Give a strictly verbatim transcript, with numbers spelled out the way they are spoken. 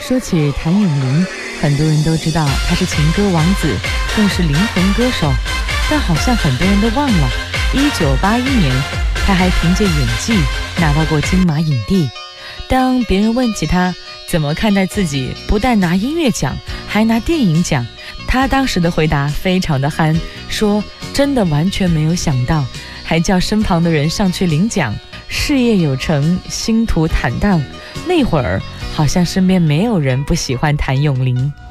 说起谭咏麟，很多人都知道他是情歌王子，更是灵魂歌手，但好像很多人都忘了一九八一年他还凭借演技拿到过金马影帝。当别人问起他怎么看待自己不但拿音乐奖还拿电影奖，他当时的回答非常的憨，说真的完全没有想到，还叫身旁的人上去领奖，事业有成，心途坦荡。那会儿好像身边没有人不喜欢谭咏麟。